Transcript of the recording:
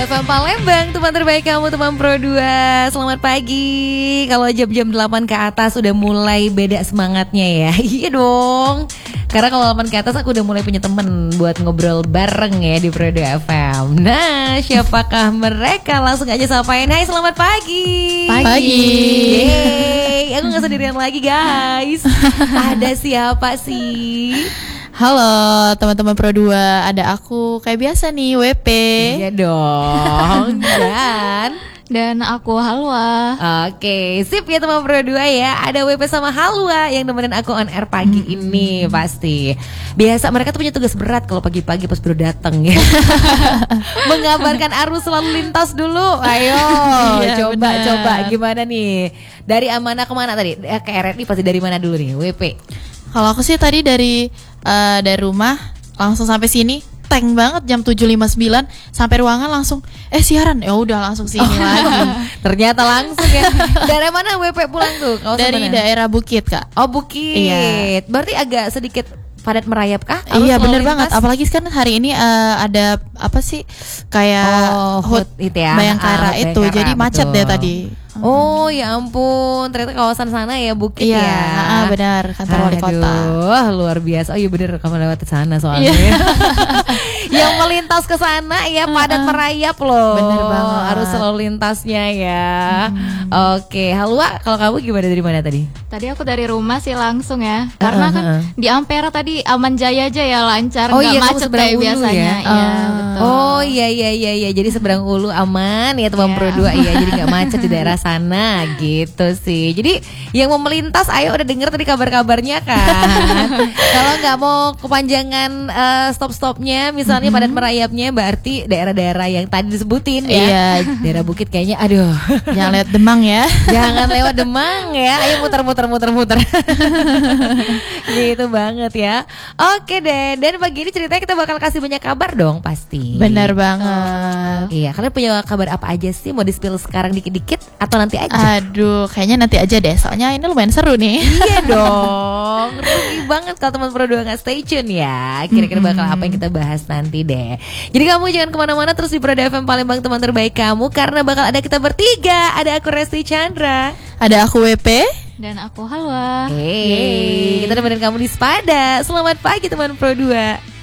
FM Palembang, teman terbaik kamu, teman Pro 2. Selamat pagi. Kalau jam-jam 8 ke atas udah mulai beda semangatnya ya. Iya dong. Karena kalau 8 ke atas aku udah mulai punya temen buat ngobrol bareng ya di Pro 2 FM. Nah, siapakah mereka? Langsung aja sapain. Hai, selamat pagi. Pagi. Yeay, aku gak sendirian lagi guys. Ada siapa sih? Halo teman-teman Pro 2, ada aku kayak biasa nih, WP. Iya dong. Dan aku Halwa. Oke, sip ya teman Pro 2 ya. Ada WP sama Halwa yang nemenin aku on air pagi ini pasti. Biasa mereka tuh punya tugas berat kalau pagi-pagi pas baru datang ya. Mengabarkan arus lalu lintas dulu. Ayo, Iya, coba gimana nih? Dari Amanah kemana tadi? Ke RRI pasti dari mana dulu nih, WP? Kalau aku sih tadi dari rumah langsung sampai sini, tank banget jam 7.59 sampai ruangan langsung siaran. Ya udah langsung sini lagi. Ternyata langsung ya. Dari mana WP pulang tuh? Dari daerah Bukit, Kak. Oh, Bukit. Iya. Berarti agak sedikit padat merayap kah? Iya bener banget. Apalagi kan hari ini ada apa sih kayak HUT itu ya, Bayangkara itu, Bayangkara, jadi macet betul. deh tadi. Oh ya ampun, ternyata kawasan sana ya Bukit Iya, ya. benar, kantor wali kota. Wah luar biasa. Oh iya bener, kamu lewat ke sana soalnya. Yang melintas ke sana ya padat merayap loh. Bener banget. Arus lalu lintasnya ya. Oke, Halwa, kalau kamu gimana, dari mana tadi? Tadi aku dari rumah sih langsung ya. Karena kan di Ampera tadi Aman Jaya aja ya, lancar, nggak Kamu macet seberang kayak Ulu biasanya. ya? Iya, betul. Oh iya. Jadi seberang Ulu aman ya teman Pro 2 ya. Jadi nggak macet di daerah sana gitu sih. Jadi yang mau melintas, ayo udah denger tadi kabar-kabarnya kan. Kalau nggak mau kepanjangan stop-stopnya, misalnya padat merayapnya, berarti daerah-daerah yang tadi disebutin ya. Iya. Daerah Bukit kayaknya, aduh. Jangan lihat Demang ya. Jangan lewat Demang ya. Ayo muter-muter. Gitu banget ya. Oke deh. Dan pagi ini ceritanya kita bakal kasih banyak kabar dong pasti. Benar banget. Iya, kalian punya kabar apa aja sih? Mau di-spill sekarang dikit-dikit atau nanti aja? Aduh, kayaknya nanti aja deh. Soalnya ini lumayan seru nih. Iya dong. Rugi banget kalau teman Pro 2 gak stay tune ya. Kira-kira bakal apa yang kita bahas nanti deh. Jadi kamu jangan kemana-mana, terus di Pro 2 FM Palembang, teman terbaik kamu. Karena bakal ada kita bertiga. Ada aku Resti Chandra. Ada aku WP. Dan aku Halwa. Hey, kita nemenin kamu di Spada. Selamat pagi teman Pro 2.